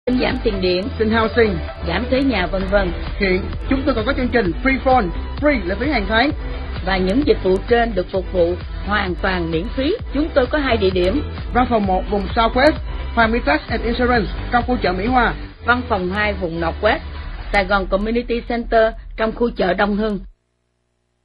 xin giảm tiền điện, xin housing, giảm thuế nhà vân vân. Hiện chúng tôi còn có chương trình free phone, free là phí hàng tháng. Và những dịch vụ trên được phục vụ hoàn toàn miễn phí. Chúng tôi có 2 địa điểm. Văn phòng 1 vùng Southwest, Hoàng Mỹ Tax and Insurance trong khu chợ Mỹ Hòa. Văn phòng 2 vùng Northwest, Sài Gòn Community Center trong khu chợ Đông Hưng.